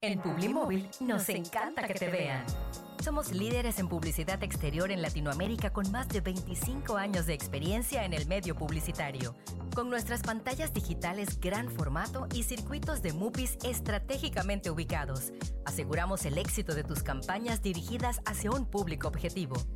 En Publimóvil nos encanta que te vean. Somos líderes en publicidad exterior en Latinoamérica con más de 25 años de experiencia en el medio publicitario. Con nuestras pantallas digitales gran formato y circuitos de MUPIs estratégicamente ubicados, aseguramos el éxito de tus campañas dirigidas hacia un público objetivo.